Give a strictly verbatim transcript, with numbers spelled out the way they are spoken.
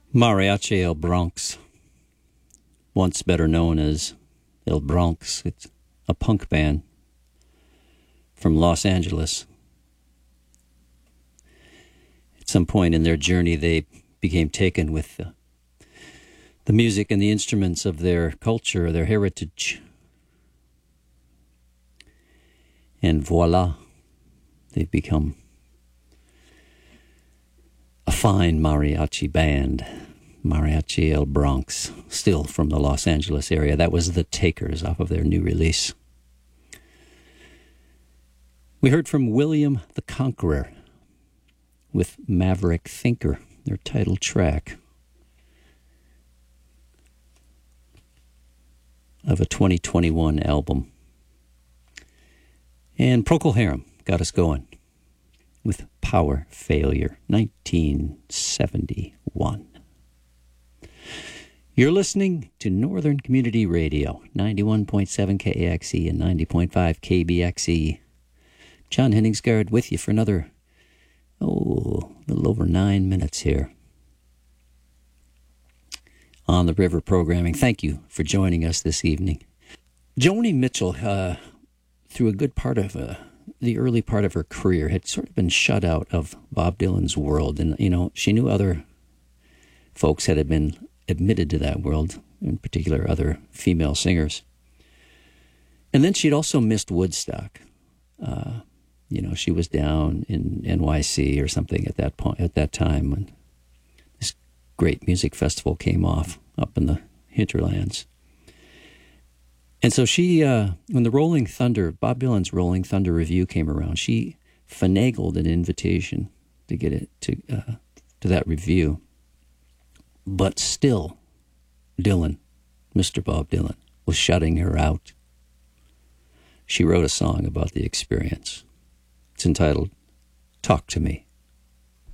Mariachi El Bronx, once better known as El Bronx. It's a punk band from Los Angeles. At some point in their journey, they became taken with the, the music and the instruments of their culture, their heritage. And voila, they've become a fine mariachi band, Mariachi El Bronx, still from the Los Angeles area. That was The Takers off of their new release. We heard from William the Conqueror with Maverick Thinker, their title track of a twenty twenty-one album. And Procol Harum got us going with Power Failure, nineteen seventy-one. You're listening to Northern Community Radio, ninety-one point seven K A X E and ninety point five K B X E. John Henningsgaard with you for another, oh, a little over nine minutes here on the River Programming. Thank you for joining us this evening. Joni Mitchell, uh, through a good part of uh, the early part of her career, had sort of been shut out of Bob Dylan's world. And, you know, she knew other folks had been admitted to that world, in particular other female singers. And then she'd also missed Woodstock. Uh, you know, she was down in N Y C or something at that point, at that time when this great music festival came off up in the hinterlands. And so she, uh, when the Rolling Thunder, Bob Dylan's Rolling Thunder Review came around, she finagled an invitation to get it to uh, to that review. But still, Dylan, Mister Bob Dylan, was shutting her out. She wrote a song about the experience. It's entitled, Talk to Me.